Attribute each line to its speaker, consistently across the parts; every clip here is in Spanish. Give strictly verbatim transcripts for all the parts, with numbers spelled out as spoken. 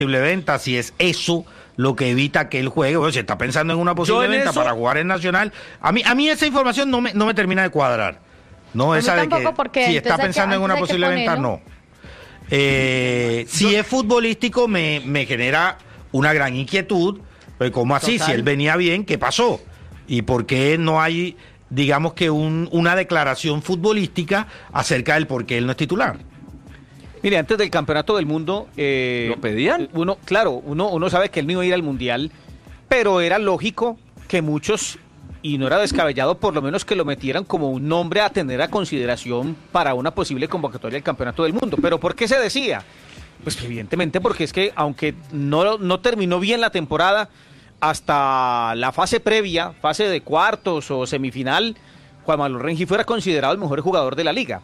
Speaker 1: posible venta, si es eso lo que evita que él juegue, o si está pensando en una posible en venta eso... para jugar en Nacional. A mí, a mí esa información no me, no me termina de cuadrar. No, a esa de que si está pensando en una posible venta, no. Eh, si es futbolístico, me, me genera una gran inquietud. Pues, ¿cómo así? Total. Si él venía bien, ¿qué pasó? ¿Y por qué no hay, digamos que un, una declaración futbolística acerca del por qué él no es titular?
Speaker 2: Mire, antes del Campeonato del Mundo...
Speaker 3: Eh, ¿Lo pedían?
Speaker 2: Uno, claro, uno, uno sabe que él no iba a ir al Mundial, pero era lógico que muchos, y no era descabellado, por lo menos que lo metieran como un nombre a tener a consideración para una posible convocatoria del Campeonato del Mundo. ¿Pero por qué se decía? Pues evidentemente porque es que, aunque no, no terminó bien la temporada, hasta la fase previa, fase de cuartos o semifinal, Juan Manuel Rengifo era considerado el mejor jugador de la liga.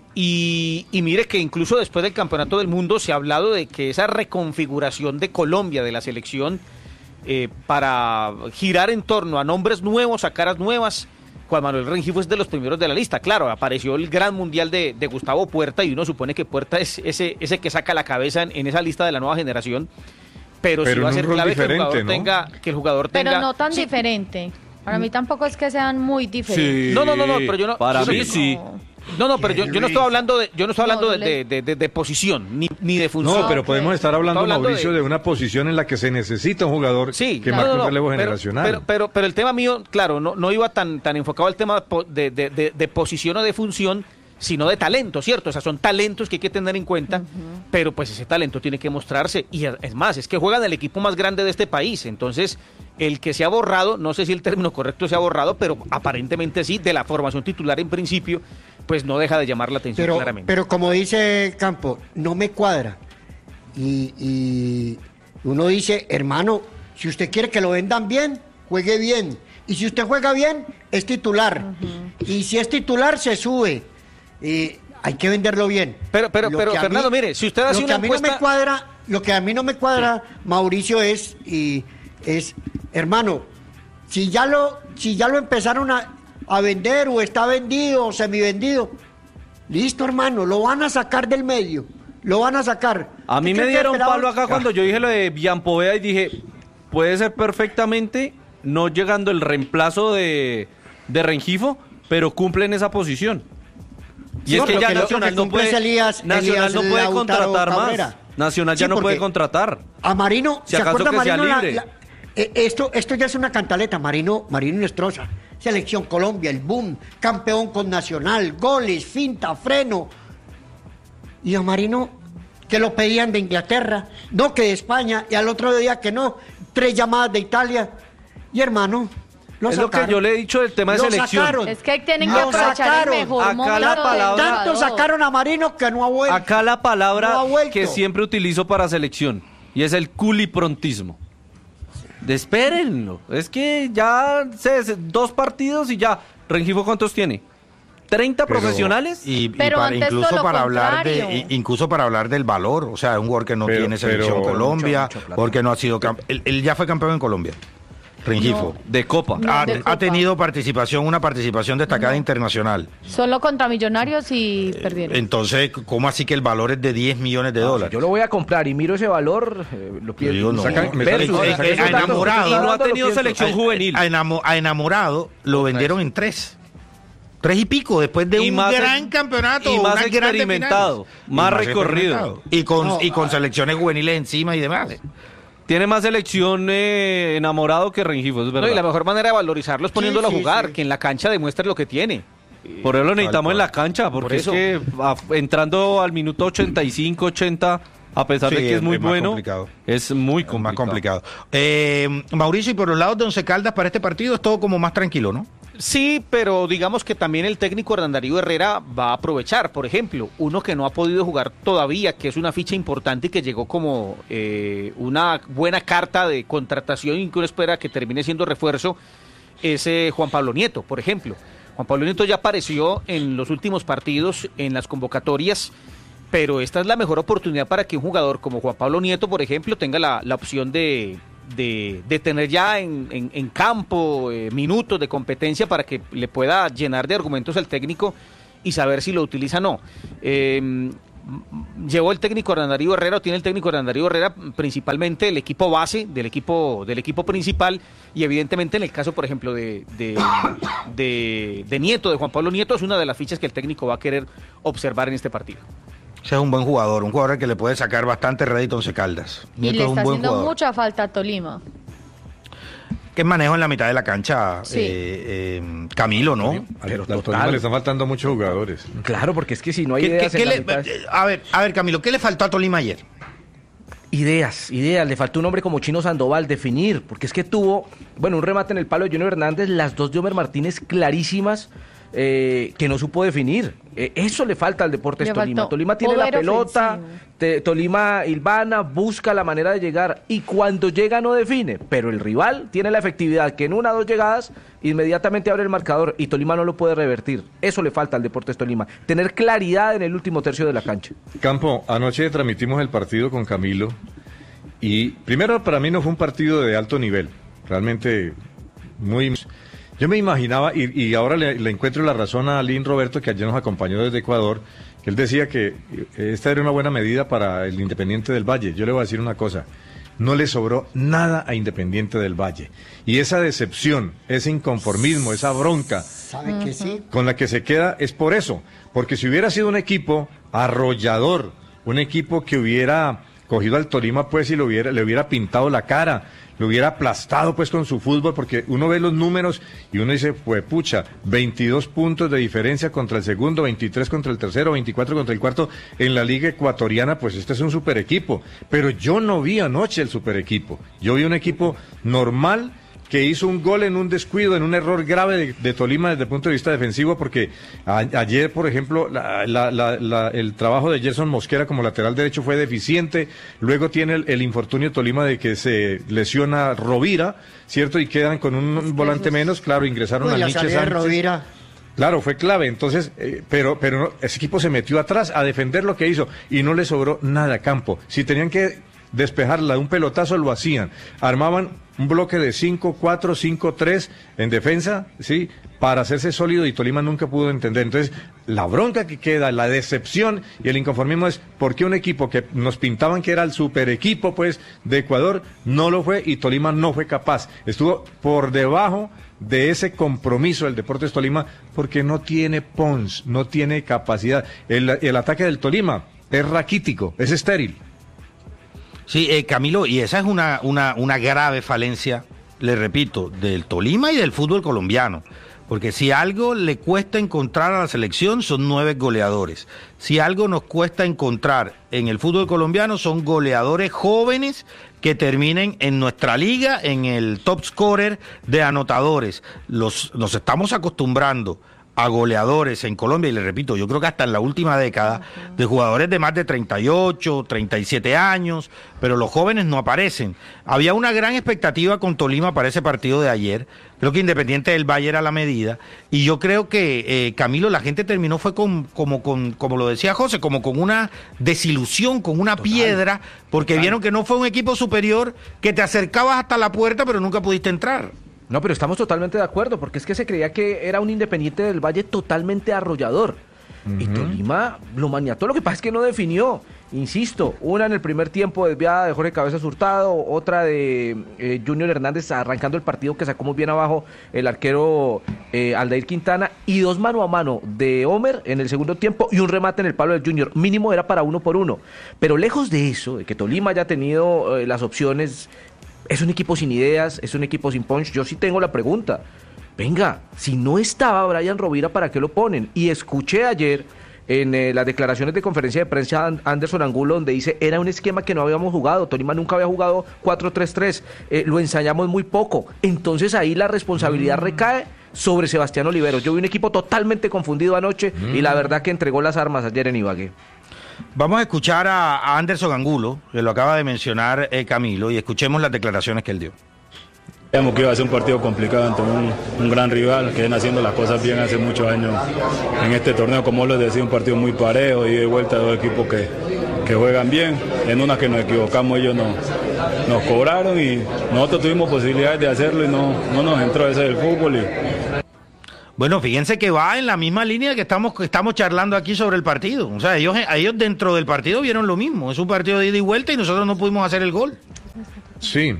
Speaker 2: Y, y mire que incluso después del Campeonato del Mundo se ha hablado de que esa reconfiguración de Colombia, de la selección, eh, para girar en torno a nombres nuevos, a caras nuevas, Juan Manuel Rengifo es de los primeros de la lista. Claro, apareció el gran mundial de, de Gustavo Puerta y uno supone que Puerta es ese, ese que saca la cabeza en, en esa lista de la nueva generación, pero, pero sí va a ser clave que el jugador, ¿no? tenga, que el jugador tenga...
Speaker 4: Pero no tan sí. diferente. Para mí tampoco es que sean muy diferentes.
Speaker 2: Sí, no, no, no, no, pero yo no...
Speaker 3: Para
Speaker 2: yo
Speaker 3: mí
Speaker 2: no,
Speaker 3: sí.
Speaker 2: No, no, pero yo, yo no estoy hablando de, yo no estoy hablando no, de, de, de, de posición, ni, ni de función.
Speaker 5: No, pero
Speaker 2: okay.
Speaker 5: podemos estar hablando, hablando
Speaker 2: de...
Speaker 5: Mauricio, de una posición en la que se necesita un jugador
Speaker 2: sí,
Speaker 5: que
Speaker 2: no,
Speaker 5: marque
Speaker 2: no, no,
Speaker 5: un relevo
Speaker 2: pero,
Speaker 5: generacional.
Speaker 2: Pero, pero, pero el tema mío, claro, no, no iba tan, tan enfocado al tema de, de, de, de posición o de función, sino de talento, ¿cierto? O sea, son talentos que hay que tener en cuenta, uh-huh. pero pues ese talento tiene que mostrarse. Y es más, es que juegan el equipo más grande de este país, entonces el que se ha borrado, no sé si el término correcto se ha borrado, pero aparentemente sí, de la formación titular en principio, pues no deja de llamar la atención
Speaker 6: pero,
Speaker 2: claramente.
Speaker 6: Pero como dice Campo, no me cuadra. Y, y uno dice, hermano, si usted quiere que lo vendan bien, juegue bien. Y si usted juega bien, es titular. Uh-huh. Y si es titular, se sube. Eh, hay que venderlo bien.
Speaker 2: Pero, pero,
Speaker 6: lo
Speaker 2: pero Fernando,
Speaker 6: mí,
Speaker 2: mire, si usted hace
Speaker 6: lo
Speaker 2: una
Speaker 6: que a mí
Speaker 2: encuesta...
Speaker 6: no me cuadra, lo que a mí no me cuadra, sí. Mauricio, es, y, es, hermano, si ya lo, si ya lo empezaron a, a vender, o está vendido, o semivendido, listo, hermano, lo van a sacar del medio, lo van a sacar.
Speaker 3: A mí me dieron palo acá cuando yo dije lo de Villampoveda y dije, puede ser perfectamente no llegando el reemplazo de, de Rengifo, pero cumple en esa posición. Y sí, es que ya que Nacional no puede, Elías, Nacional Elías no puede contratar Cabrera. más. Nacional ya sí, no puede contratar.
Speaker 6: A Marino,
Speaker 3: si
Speaker 6: ¿se acuerda
Speaker 3: que
Speaker 6: Marino?
Speaker 3: Sea libre.
Speaker 6: La, la, eh, esto, esto ya es una cantaleta. Marino, Marino Nostroza, Selección Colombia, el boom, campeón con Nacional, goles, finta, freno. Y a Marino, que lo pedían de Inglaterra, no que de España, y al otro día que no, tres llamadas de Italia. Y hermano...
Speaker 3: Es lo que yo le he dicho del tema de
Speaker 6: lo
Speaker 3: selección.
Speaker 6: Sacaron.
Speaker 4: Es que tienen
Speaker 6: lo
Speaker 4: que aprovechar
Speaker 6: sacaron.
Speaker 4: el mejor
Speaker 3: Acá
Speaker 4: momento
Speaker 3: la palabra,
Speaker 6: tanto sacaron a Marino que no ha vuelto.
Speaker 3: Acá la palabra
Speaker 6: no
Speaker 3: que siempre utilizo para selección, y es el culiprontismo. Espérenlo. Es que ya se, se, dos partidos y ya. Rengifo, ¿cuántos tiene? ¿treinta pero, profesionales?
Speaker 1: Y, y
Speaker 4: pero
Speaker 1: para, incluso para hablar de incluso para hablar del valor, o sea, un jugador que no pero, tiene selección pero, Colombia, mucho, mucho porque no ha sido campeón. Él, él ya fue campeón en Colombia. Rengifo.
Speaker 3: No, de Copa.
Speaker 4: No,
Speaker 1: ha,
Speaker 4: de Copa.
Speaker 1: ha tenido participación, una participación destacada no. internacional.
Speaker 4: Solo contra Millonarios y
Speaker 1: eh,
Speaker 4: perdieron.
Speaker 1: Entonces, ¿cómo así que el valor es de diez millones de dólares?
Speaker 7: Si yo lo voy a comprar y miro ese valor, eh, lo quiero.
Speaker 1: Digo, no.
Speaker 5: Sacan, me
Speaker 1: versus,
Speaker 5: sacan,
Speaker 1: eh,
Speaker 5: sacan,
Speaker 1: eh, a enamorado.
Speaker 3: Y no ha tenido selección
Speaker 1: a,
Speaker 3: juvenil.
Speaker 1: A, enamo, a enamorado lo vendieron en tres. Tres y pico, después de
Speaker 3: y
Speaker 1: un
Speaker 3: más
Speaker 1: gran
Speaker 3: el,
Speaker 1: campeonato.
Speaker 3: Y más experimentado, más, más recorrido.
Speaker 1: Y con,
Speaker 6: no,
Speaker 1: y con
Speaker 6: ah,
Speaker 1: selecciones juveniles encima y demás.
Speaker 3: Tiene más selección eh, enamorado que Rengifo, es verdad.
Speaker 2: No, y la mejor manera de valorizarlo es poniéndolo
Speaker 6: sí,
Speaker 2: a jugar,
Speaker 6: sí, sí.
Speaker 2: que en la cancha demuestre lo que tiene.
Speaker 3: Por eso lo necesitamos en la cancha, porque
Speaker 2: Por
Speaker 3: es que a, entrando al minuto ochenta y cinco, ochenta, a pesar
Speaker 1: sí,
Speaker 3: de que es, es muy
Speaker 1: es
Speaker 3: bueno,
Speaker 1: complicado.
Speaker 3: es muy complicado.
Speaker 1: Más complicado. Eh, Mauricio, y por los lados de Once Caldas para este partido es todo como más tranquilo, ¿no?
Speaker 2: Sí, pero digamos que también el técnico Hernán Darío Herrera va a aprovechar, por ejemplo, uno que no ha podido jugar todavía, que es una ficha importante y que llegó como eh, una buena carta de contratación y que uno espera que termine siendo refuerzo, es eh, Juan Pablo Nieto, por ejemplo. Juan Pablo Nieto ya apareció en los últimos partidos, en las convocatorias, pero esta es la mejor oportunidad para que un jugador como Juan Pablo Nieto, por ejemplo, tenga la, la opción de... De, de tener ya en, en, en campo eh, minutos de competencia para que le pueda llenar de argumentos al técnico y saber si lo utiliza o no. Eh, llevó el técnico Hernán Darío Herrera, o tiene el técnico Hernán Darío Herrera, principalmente el equipo base del equipo del equipo principal, y evidentemente en el caso, por ejemplo, de, de, de, de Nieto, de Juan Pablo Nieto, es una de las fichas que el técnico va a querer observar en este partido.
Speaker 1: Ese es un buen jugador, un jugador que le puede sacar bastante rédito a Once Caldas.
Speaker 4: Y Nieto le está haciendo jugador. Mucha falta a Tolima.
Speaker 1: Qué manejo en la mitad de la cancha,
Speaker 4: sí.
Speaker 1: eh, eh, Camilo, ¿no?
Speaker 5: Pero a Tolima le están faltando muchos jugadores.
Speaker 7: Claro, porque es que si no hay
Speaker 1: ¿Qué,
Speaker 7: ideas...
Speaker 1: ¿qué, qué
Speaker 7: en
Speaker 1: le,
Speaker 7: la mitad...
Speaker 1: a ver, a ver, Camilo, ¿qué le faltó a Tolima ayer?
Speaker 7: Ideas, ideas, le faltó un hombre como Chino Sandoval, definir, porque es que tuvo, bueno, un remate en el palo de Junior Hernández, las dos de Homer Martínez clarísimas, eh, que no supo definir. Eh, eso le falta al Deportes le Tolima. Tolima tiene la pelota, te, Tolima hilvana, busca la manera de llegar, y cuando llega no define, pero el rival tiene la efectividad que en una o dos llegadas inmediatamente abre el marcador y Tolima no lo puede revertir. Eso le falta al Deportes Tolima, tener claridad en el último tercio de la cancha.
Speaker 5: Campo, anoche transmitimos el partido con Camilo y primero para mí no fue un partido de alto nivel, realmente muy... Yo me imaginaba, y, y ahora le, le encuentro la razón a Lin Roberto, que ayer nos acompañó desde Ecuador, que él decía que esta era una buena medida para el Independiente del Valle. Yo le voy a decir una cosa, no le sobró nada a Independiente del Valle. Y esa decepción, ese inconformismo, esa bronca,
Speaker 6: ¿sabe que sí?
Speaker 5: Con la que se queda es por eso. Porque si hubiera sido un equipo arrollador, un equipo que hubiera cogido al Tolima pues y lo hubiera, le hubiera pintado la cara, lo hubiera aplastado pues con su fútbol, porque uno ve los números y uno dice, pues pucha, veintidós puntos de diferencia contra el segundo, veintitrés contra el tercero, veinticuatro contra el cuarto en la liga ecuatoriana, pues este es un super equipo. Pero yo no vi anoche el super equipo, yo vi un equipo normal que hizo un gol en un descuido, en un error grave de, de Tolima desde el punto de vista defensivo, porque a, ayer, por ejemplo, la, la, la, la, el trabajo de Gerson Mosquera como lateral derecho fue deficiente, luego tiene el, el infortunio de Tolima de que se lesiona Rovira, ¿cierto? Y quedan con un es volante es... menos, claro, ingresaron
Speaker 6: Uy,
Speaker 5: a Nietzsche Sánchez.
Speaker 6: Rovira.
Speaker 5: Claro, fue clave, entonces, eh, pero pero no, ese equipo se metió atrás a defender lo que hizo y no le sobró nada a campo. Si tenían que despejarla de un pelotazo, lo hacían. Armaban un bloque de cinco cuatro, cinco tres en defensa, ¿sí? Para hacerse sólido, y Tolima nunca pudo entender. Entonces, la bronca que queda, la decepción y el inconformismo es por qué un equipo que nos pintaban que era el super equipo, pues, de Ecuador, no lo fue y Tolima no fue capaz. Estuvo por debajo de ese compromiso del Deportes Tolima porque no tiene pons, no tiene capacidad. El, el ataque del Tolima es raquítico, es estéril.
Speaker 1: Sí, eh, Camilo, y esa es una, una, una grave falencia, le repito, del Tolima y del fútbol colombiano. Porque si algo le cuesta encontrar a la selección son nueve goleadores. Si algo nos cuesta encontrar en el fútbol colombiano son goleadores jóvenes que terminen en nuestra liga en el top scorer de anotadores. Los, nos estamos acostumbrando a goleadores en Colombia, y le repito, yo creo que hasta en la última década, uh-huh. de jugadores de más de treinta y ocho, treinta y siete años, pero los jóvenes no aparecen. Había una gran expectativa con Tolima para ese partido de ayer, creo que Independiente del Valle era la medida, y yo creo que, eh, Camilo, la gente terminó fue con, como, con, como lo decía José, como con una desilusión, con una Total. piedra, porque Total. vieron que no fue un equipo superior, que te acercabas hasta la puerta, pero nunca pudiste entrar.
Speaker 7: No, pero estamos totalmente de acuerdo, porque es que se creía que era un Independiente del Valle totalmente arrollador. Uh-huh. Y Tolima lo maniató, lo que pasa es que no definió. Insisto, una en el primer tiempo desviada de Jorge Cabezas Hurtado, otra de eh, Junior Hernández arrancando el partido que sacó muy bien abajo el arquero eh, Aldair Quintana, y dos mano a mano de Homer en el segundo tiempo y un remate en el palo del Junior. Mínimo era para uno por uno. Pero lejos de eso, de que Tolima haya tenido eh, las opciones... Es un equipo sin ideas, es un equipo sin punch. Yo sí tengo la pregunta. Venga, si no estaba Brian Rovira, ¿para qué lo ponen? Y escuché ayer en eh, las declaraciones de conferencia de prensa Anderson Angulo, donde dice, era un esquema que no habíamos jugado. Tolima nunca había jugado cuatro tres tres. Eh, lo ensayamos muy poco. Entonces ahí la responsabilidad mm. recae sobre Sebastián Oliveros. Yo vi un equipo totalmente confundido anoche mm. y la verdad que entregó las armas ayer en Ibagué.
Speaker 1: Vamos a escuchar a, a Anderson Angulo, que lo acaba de mencionar eh, Camilo, y escuchemos las declaraciones que él dio.
Speaker 8: Sabíamos que iba a ser un partido complicado ante un, un gran rival que viene haciendo las cosas bien hace muchos años en este torneo. Como les decía, un partido muy parejo y de vuelta de dos equipos que, que juegan bien. En una que nos equivocamos, ellos nos, nos cobraron y nosotros tuvimos posibilidades de hacerlo y no, no nos entró ese del fútbol. Y...
Speaker 1: Bueno, fíjense que va en la misma línea que estamos, que estamos charlando aquí sobre el partido. O sea, ellos, ellos dentro del partido vieron lo mismo. Es un partido de ida y vuelta y nosotros no pudimos hacer el gol.
Speaker 5: Sí.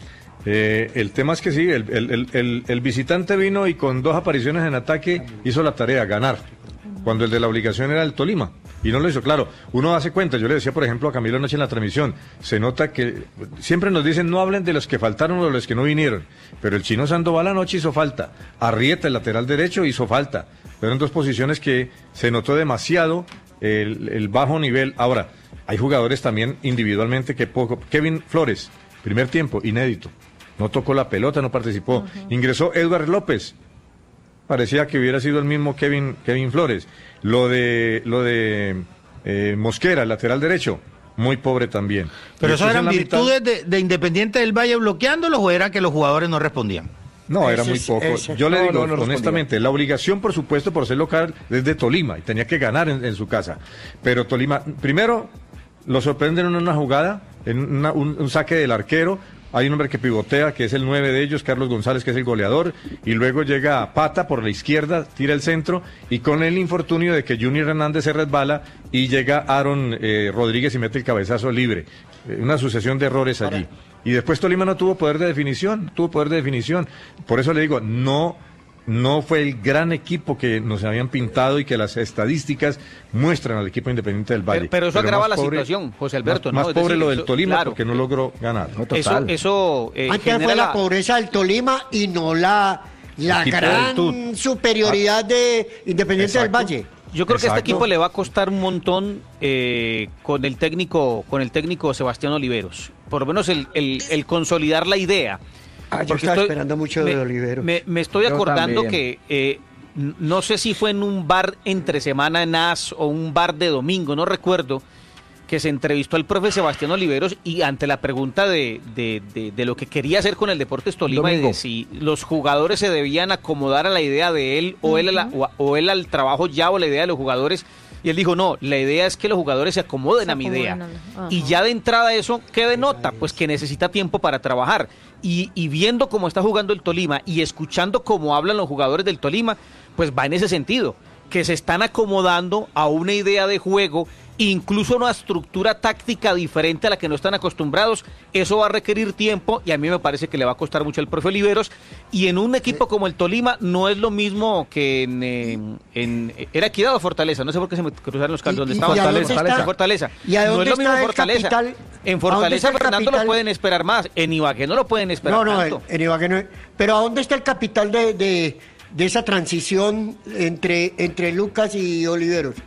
Speaker 5: Eh, el tema es que sí, el, el, el, el, el visitante vino y con dos apariciones en ataque hizo la tarea, ganar. Cuando el de la obligación era el Tolima. Y no lo hizo, claro. Uno hace cuenta, yo le decía, por ejemplo, a Camilo anoche en la transmisión, se nota que siempre nos dicen no hablen de los que faltaron o de los que no vinieron. Pero el Chino Sandoval anoche hizo falta. Arrieta, el lateral derecho, hizo falta. Fueron dos posiciones que se notó demasiado el, el bajo nivel. Ahora, hay jugadores también individualmente que poco. Kevin Flores, primer tiempo, inédito. No tocó la pelota, no participó. Uh-huh. Ingresó Edward López. Parecía que hubiera sido el mismo Kevin, Kevin Flores. Lo de lo de eh, Mosquera, el lateral derecho, muy pobre también.
Speaker 1: ¿Pero eso eran virtudes mitad... de, de Independiente del Valle bloqueándolos o era que los jugadores no respondían?
Speaker 5: No, era muy poco. Yo le digo, no, no honestamente, la obligación, por supuesto, por ser local, es de Tolima y tenía que ganar en, en su casa. Pero Tolima, primero, lo sorprenden en una jugada, en una, un, un saque del arquero. Hay un hombre que pivotea, que es el nueve de ellos, Carlos González, que es el goleador, y luego llega Pata por la izquierda, tira el centro, y con el infortunio de que Junior Hernández se resbala, y llega Aaron eh, Rodríguez y mete el cabezazo libre. Eh, una sucesión de errores allí. Y después Tolima no tuvo poder de definición, tuvo poder de definición. Por eso le digo, no... No fue el gran equipo que nos habían pintado y que las estadísticas muestran al equipo Independiente del Valle.
Speaker 2: Pero, pero eso pero agrava la pobre, situación, José Alberto.
Speaker 5: Más,
Speaker 2: ¿no?
Speaker 5: más pobre
Speaker 2: decir,
Speaker 5: lo del
Speaker 2: eso,
Speaker 5: Tolima
Speaker 2: claro,
Speaker 5: porque no logró ganar.
Speaker 2: No, eso, eso eh,
Speaker 6: Antes fue la, la pobreza del Tolima y no la, la gran superioridad de Independiente Exacto. del Valle.
Speaker 2: Yo creo Exacto. que a este equipo le va a costar un montón eh, con el técnico, con el técnico Sebastián Oliveros. Por lo menos el, el, el consolidar la idea.
Speaker 6: Ah, yo estaba estoy, esperando mucho me, de Olivero.
Speaker 2: Me, me estoy acordando que eh, no sé si fue en un bar entre semana en As o un bar de domingo, no recuerdo, que se entrevistó al profe Sebastián Oliveros y ante la pregunta de, de, de, de lo que quería hacer con el Deportes Tolima domingo. Y de si los jugadores se debían acomodar a la idea de él o, uh-huh. él, a la, o, o él al trabajo ya o la idea de los jugadores. Y él dijo, no, la idea es que los jugadores se acomoden se a mi idea. Uh-huh. Y ya de entrada eso, ¿qué denota? Pues que necesita tiempo para trabajar. Y, y viendo cómo está jugando el Tolima y escuchando cómo hablan los jugadores del Tolima, pues va en ese sentido, que se están acomodando a una idea de juego, incluso una estructura táctica diferente a la que no están acostumbrados. Eso va a requerir tiempo y a mí me parece que le va a costar mucho al profe Oliveros. Y en un equipo como el Tolima no es lo mismo que en... en, en era Equidad o Fortaleza, no sé por qué se me cruzaron los cables. ¿Dónde está Fortaleza? Fortaleza. Fortaleza.
Speaker 6: ¿Y a dónde
Speaker 2: no es lo
Speaker 6: está
Speaker 2: mismo Fortaleza.
Speaker 6: Capital?
Speaker 2: En Fortaleza, Fernando, lo pueden esperar más. En Ibagué no lo pueden esperar
Speaker 6: No, no,
Speaker 2: tanto.
Speaker 6: en Ibagué no. Pero ¿a dónde está el capital de, de, de esa transición entre, entre Lucas y Oliveros?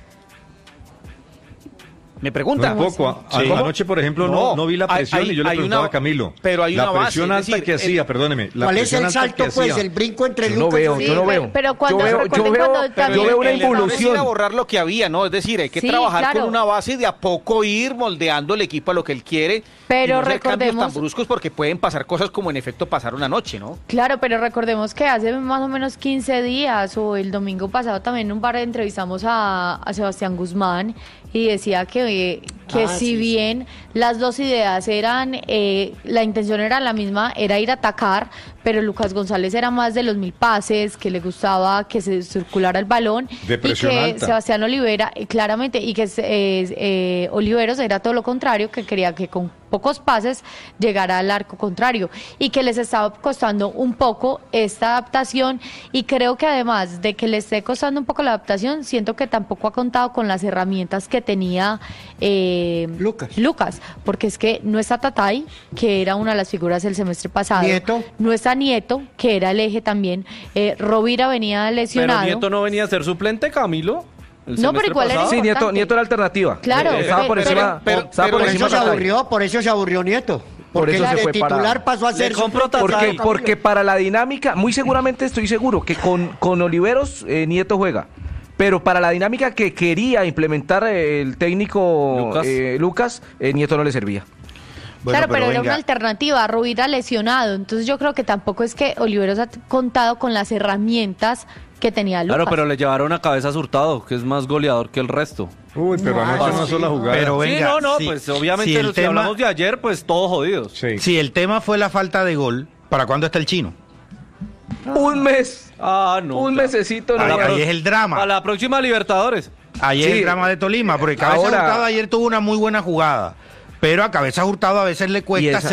Speaker 2: Me pregunta.
Speaker 5: Un poco. Sí. Anoche, por ejemplo, no, no, no vi la presión hay, y yo le preguntaba una, a Camilo.
Speaker 2: Pero hay una
Speaker 5: la presión
Speaker 2: base,
Speaker 5: alta
Speaker 2: decir,
Speaker 5: que
Speaker 2: el,
Speaker 5: hacía, perdóneme. La
Speaker 6: ¿Cuál es el salto, pues,
Speaker 5: hacía?
Speaker 6: el brinco entre
Speaker 7: yo
Speaker 6: Lucas
Speaker 7: no veo,
Speaker 6: y...
Speaker 7: Yo no veo,
Speaker 4: pero cuando,
Speaker 7: yo veo, yo veo,
Speaker 4: cuando
Speaker 7: yo veo una involución.
Speaker 2: Es borrar lo que había, ¿no? Es decir, hay que
Speaker 4: sí,
Speaker 2: trabajar
Speaker 4: claro.
Speaker 2: con una base y de a poco ir moldeando el equipo a lo que él quiere.
Speaker 4: Pero
Speaker 2: y no
Speaker 4: recordemos...
Speaker 2: tan bruscos porque pueden pasar cosas como en efecto pasaron anoche, ¿no?
Speaker 4: Claro, pero recordemos que hace más o menos quince días o el domingo pasado también en un bar entrevistamos a, a Sebastián Guzmán y decía que, que ah, si sí, bien sí. las dos ideas eran, eh, la intención era la misma, era ir a atacar, pero Lucas González era más de los mil pases, que le gustaba que se circulara el balón,
Speaker 5: de
Speaker 4: y que
Speaker 5: alta.
Speaker 4: Sebastián Olivera, claramente, y que eh, eh, Oliveros era todo lo contrario, que quería que con pocos pases llegara al arco contrario, y que les estaba costando un poco esta adaptación, y creo que además de que le esté costando un poco la adaptación, siento que tampoco ha contado con las herramientas que tenía eh,
Speaker 6: Lucas.
Speaker 4: Lucas, porque es que no está Tatay, que era una de las figuras del semestre pasado,
Speaker 6: Nieto.
Speaker 4: no está Nieto, que era el eje también, eh, Rovira venía lesionado.
Speaker 3: Pero Nieto no venía a ser suplente, Camilo.
Speaker 4: No, pero igual era
Speaker 7: Sí, Nieto, Nieto era alternativa.
Speaker 4: Claro,
Speaker 7: eh, estaba por encima,
Speaker 6: pero, pero,
Speaker 7: estaba
Speaker 6: pero
Speaker 7: por
Speaker 6: por
Speaker 7: encima
Speaker 6: eso se aburrió, por eso se aburrió Nieto.
Speaker 7: Por
Speaker 6: Porque
Speaker 7: eso
Speaker 6: el
Speaker 7: se fue
Speaker 6: titular
Speaker 7: para...
Speaker 6: pasó a ser
Speaker 7: porque, porque para la dinámica, muy seguramente estoy seguro que con, con Oliveros eh, Nieto juega. Pero para la dinámica que quería implementar el técnico Lucas, eh, Lucas eh, Nieto no le servía.
Speaker 4: Bueno, claro, pero, pero era una alternativa, Rovira lesionado, entonces yo creo que tampoco es que Oliveros ha contado con las herramientas que tenía Lucas.
Speaker 3: Claro, pero le llevaron a Cabezas Hurtado, que es más goleador que el resto.
Speaker 5: Uy, pero
Speaker 6: no,
Speaker 5: anoche una
Speaker 6: sí.
Speaker 5: sola jugada.
Speaker 1: Pero venga,
Speaker 3: sí, no, no,
Speaker 1: si,
Speaker 3: pues obviamente
Speaker 1: si, el
Speaker 3: si
Speaker 1: tema,
Speaker 3: hablamos de ayer, pues todos jodidos.
Speaker 1: Sí. Si el tema fue la falta de gol, ¿para cuándo está el Chino?
Speaker 7: Un mes.
Speaker 3: Ah, no.
Speaker 7: Un
Speaker 3: claro.
Speaker 7: mesecito.
Speaker 1: Ahí,
Speaker 7: No,
Speaker 1: ahí es el drama.
Speaker 3: A la próxima Libertadores.
Speaker 1: Ahí
Speaker 7: Sí.
Speaker 1: es el drama de Tolima, porque Cabeza
Speaker 7: Ahora-
Speaker 1: Hurtado ayer tuvo una muy buena jugada. Pero a Cabeza Hurtado a veces le
Speaker 7: Y
Speaker 1: cuesta
Speaker 7: esa-